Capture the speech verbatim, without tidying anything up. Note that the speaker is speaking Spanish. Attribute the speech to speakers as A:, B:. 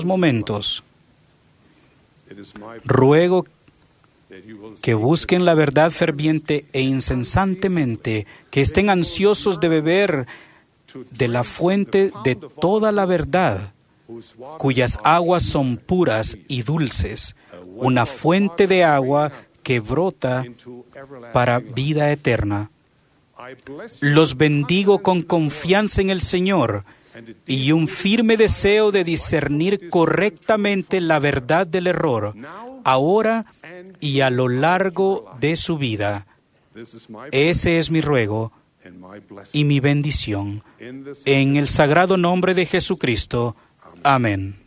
A: momentos. Ruego que busquen la verdad ferviente e incesantemente, que estén ansiosos de beber de la fuente de toda la verdad, cuyas aguas son puras y dulces, una fuente de agua que brota para vida eterna. Los bendigo con confianza en el Señor y un firme deseo de discernir correctamente la verdad del error, ahora y a lo largo de su vida. Ese es mi ruego y mi bendición. En el sagrado nombre de Jesucristo. Amén.